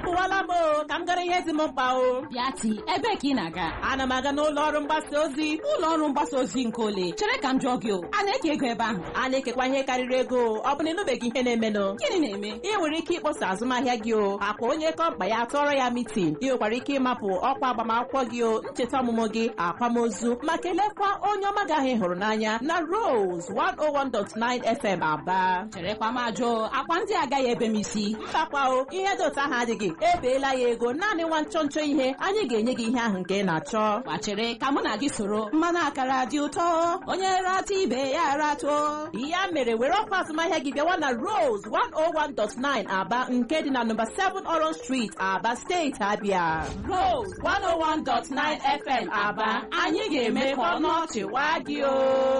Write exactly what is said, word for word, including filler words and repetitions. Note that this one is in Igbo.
apụwala m o ka m gara ihe ezi m mkpa o. Bịati, ebe ka ị na-aga? Ana m aga n'ụlọ ọrụ mgbasa ozi. Ụlọ ọrụ mgbasa ozi nke ole? Chere ka m jụọ gị o, a na-eke ego ebe ahụ? A na-ekekwa ihe karịrị ego. Ọ bụ na ịnụbeghị ihe na-emenụ? Gịnị na-eme? Ị nwere ike ịkpọsa azụmahịa gị o, akwa onye kọmpa ya tụọrọ ya mitin. Ị nwekwara ike ịmapụ ọkwa agbamakwụkwọ gị o, ncheta ọmụmụ gị, akwamozu, ma kelekwa onye ọma gị ahụ hụrụ n'anya na Rose one oh one point nine F M Aba. Cherekwa m ajụ, akwa ndị agaghị ebe m isi. Mbakwa o, ihe dị otu ahụ adịghị. Ebeela ya ego, naanị nwa nchọ nchọ ihe, anyị ga-enye gị ihe ahụ nke ị na-achọ. Gbachere ka mụ na gị soro, mmanụ akara dị ụtọ, onye rata ibe ya ratuo. Ya mere were ọkwa azụmahịa gị bịawa na Rose one oh one point nine Aba nke dị na nọmba seven Orange Street, Aba Steeti, Abia. Rose one oh one point nine F M Aba, anyị ga-eme ka ọnụ ọchị waa gị o.